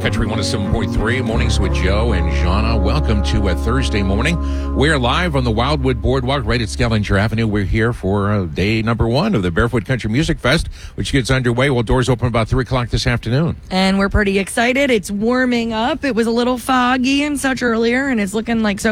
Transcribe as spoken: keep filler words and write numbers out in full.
Country one oh seven point three, Mornings with Joe and Jana. Welcome to a Thursday morning. We're live on the Wildwood Boardwalk right at Skellinger Avenue. We're here for uh, day number one of the Barefoot Country Music Fest, which gets underway. Well, doors open about three o'clock this afternoon. And we're pretty excited. It's warming up. It was a little foggy and such earlier, and it's looking like so